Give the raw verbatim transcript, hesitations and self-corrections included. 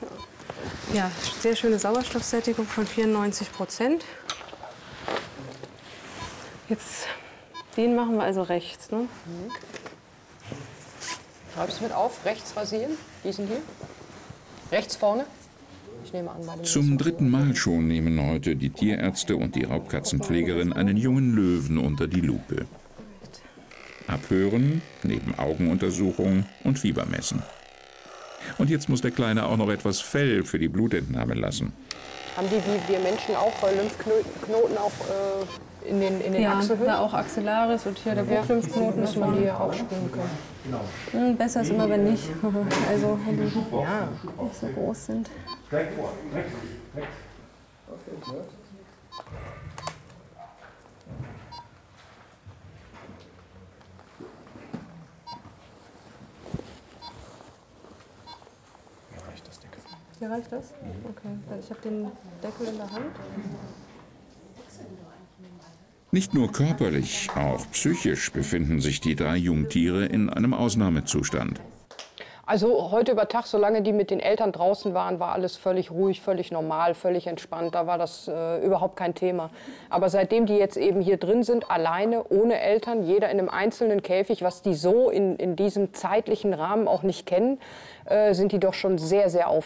Ja, sehr schöne Sauerstoffsättigung von vierundneunzig Prozent. Jetzt, den machen wir also rechts. Ne? Mhm. Schreibst du mit auf, rechts rasieren, diesen hier? Rechts vorne? Ich nehme an, bei dem Zum dritten Mal schon nehmen heute die Tierärzte und die Raubkatzenpflegerin einen jungen Löwen unter die Lupe. Abhören, neben Augenuntersuchung und Fieber messen. Und jetzt muss der Kleine auch noch etwas Fell für die Blutentnahme lassen. Haben die wie wir Menschen auch äh, Lymphknoten auch äh, in den, in den ja, Achselhöhlen? da auch Axillaris und hier der Buchlymphknoten. Muss man die auch spüren können. Hm, besser ist immer, wenn nicht. Also wenn die ja. nicht so groß sind. Hier reicht das? Okay, ich habe den Deckel in der Hand. Nicht nur körperlich, auch psychisch befinden sich die drei Jungtiere in einem Ausnahmezustand. Also heute über Tag, solange die mit den Eltern draußen waren, war alles völlig ruhig, völlig normal, völlig entspannt. Da war das äh, überhaupt kein Thema. Aber seitdem die jetzt eben hier drin sind, alleine, ohne Eltern, jeder in einem einzelnen Käfig, was die so in, in diesem zeitlichen Rahmen auch nicht kennen, äh, sind die doch schon sehr, sehr aufgeregt.